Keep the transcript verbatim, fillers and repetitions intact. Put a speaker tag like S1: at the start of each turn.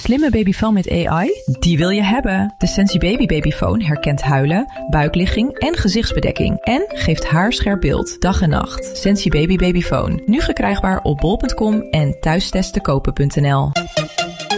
S1: slimme babyfoon met A I? Die wil je hebben. De Sensi Baby Babyfoon herkent huilen, buikligging en gezichtsbedekking. En geeft haarscherp beeld, dag en nacht. Sensi Baby Babyfoon. Nu verkrijgbaar op bol punt com en thuistestenkopen punt n l.